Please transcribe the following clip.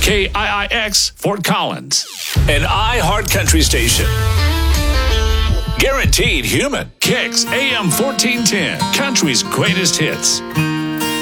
KIIX Fort Collins, an iHeart Country station. Guaranteed human. Kicks AM 1410, country's greatest hits.